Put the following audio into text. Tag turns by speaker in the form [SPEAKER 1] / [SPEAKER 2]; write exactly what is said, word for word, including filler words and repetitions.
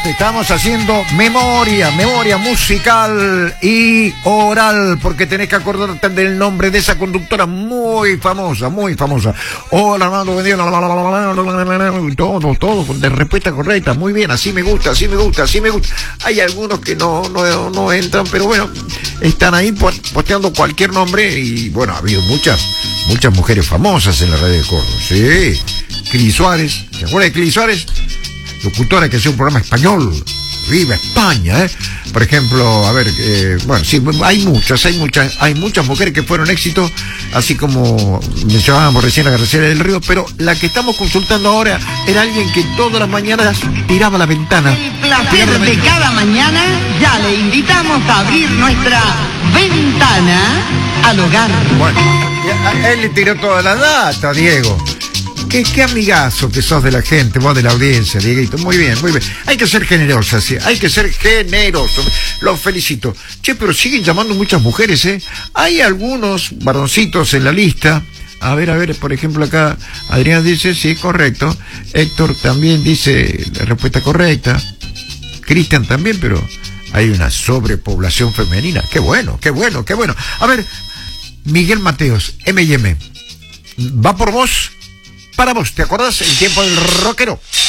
[SPEAKER 1] parte, estamos haciendo memoria, memoria musical y oral, porque tenés que acordarte del nombre de esa conductora muy famosa, muy famosa. Hola, Armando, buen día. Todo, todo, de respuesta correcta. Muy bien, así me gusta, así me gusta, así me gusta. Hay algunos que no, no, no entran, pero bueno, están ahí posteando cualquier nombre y bueno, ha habido muchas, muchas mujeres famosas en la radio de Córdoba. Sí, Cris Suárez, ¿se acuerdan de Cris Suárez? Locutora que hacía un programa español. Viva España, ¿eh? Por ejemplo, a ver, eh, bueno, sí, hay muchas, hay muchas, hay muchas mujeres que fueron éxitos, así como mencionábamos recién a Graciela del Río, pero la que estamos consultando ahora era alguien que todas las mañanas tiraba la ventana.
[SPEAKER 2] El placer de cada mañana, ya le invitamos a abrir nuestra ventana al hogar.
[SPEAKER 1] Bueno, a él le tiró toda la data, Diego. Qué, qué amigazo que sos de la gente, vos de la audiencia, Dieguito. Muy bien, muy bien. Hay que ser generosa, sí. Hay que ser generoso. Los felicito. Che, pero siguen llamando muchas mujeres, ¿eh? Hay algunos varoncitos en la lista. A ver, a ver, por ejemplo acá, Adrián dice, sí, correcto. Héctor también dice la respuesta correcta. Cristian también, pero hay una sobrepoblación femenina. Qué bueno, qué bueno, qué bueno. A ver, Miguel Mateos, eme y eme. ¿Va por vos? Para vos, ¿te acordás? El tiempo del rockero.